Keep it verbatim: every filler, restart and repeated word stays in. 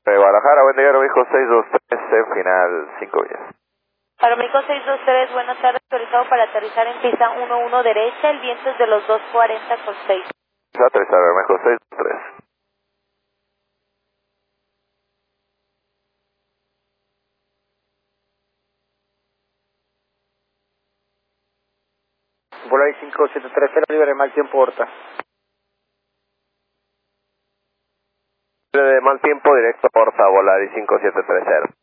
De Guadalajara, buen día, Aeroméxico seis dos tres, en final cinco días. Aeroméxico seis dos tres, buenas tardes, autorizado para aterrizar en pista uno uno derecha, el viento es de los dos cuarenta con seis. Aterrizar, Aeroméxico seis dos tres. Volaris cinco siete tres cero, libre, mal tiempo, Horta. De mal tiempo, directo Horta, Volaris cinco siete tres cero.